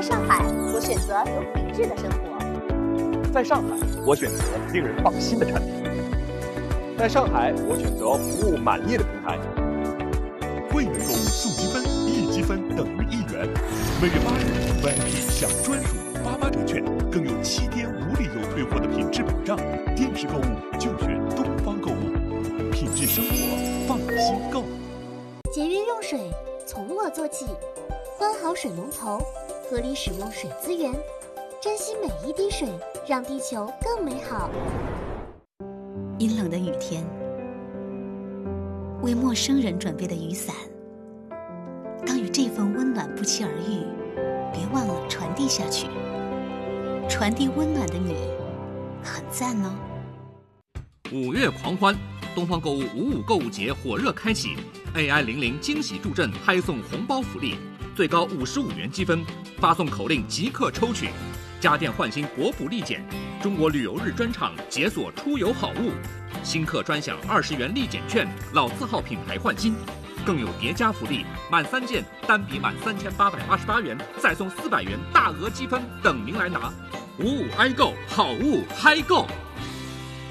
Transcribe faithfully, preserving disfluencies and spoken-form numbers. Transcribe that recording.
上海，我选择有品质的生活。 在上海，我选择令人放心的产品。在上海，我选择服务满意的平台。 会员购物送积分，一积分等于一元。每月八日 V I P 享专属八八折券，更有七天无理由退货的品质保障。电视购物就选东方购物，品质生活，放心购。 节约用水，从我做起。关好水龙头，合理使用水资源，珍惜每一滴水，让地球更美好。 阴冷的雨天，为陌生人准备的雨伞，当与这份温暖不期而遇，别忘了传递下去。传递温暖的你，很赞哦。 五月狂欢，东方购物五五购物节火热开启 ，A I 零零惊喜助阵，嗨送红包福利，最高五十五元积分，发送口令即刻抽取。家电换新国补立减，中国旅游日专场解锁出游好物，新客专享二十元立减券，老字号品牌换新，更有叠加福利，满三件单笔满三千八百八十八元，再送四百元大额积分等您来拿。五五 i 购好物嗨购。